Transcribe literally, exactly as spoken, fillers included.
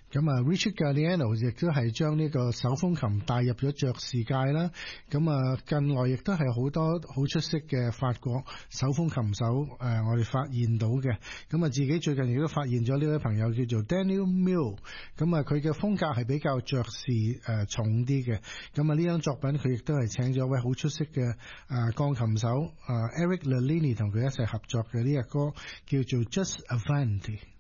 咁啊 Richard Galliano 亦都係將呢個手風琴帶入咗爵士界啦。咁啊近來亦都係好多好出色嘅法國手風琴手誒、呃，我哋發現到嘅。咁啊自己最近亦都發現咗呢位朋友叫做 Daniel Mill。咁啊佢嘅風格係比較爵士誒、呃、重啲嘅。咁啊呢張作品佢亦都係請咗一位好出色嘅誒鋼琴手誒、呃、Eric Lalini 同佢一齊合作嘅，呢隻歌叫做 Just Avanti。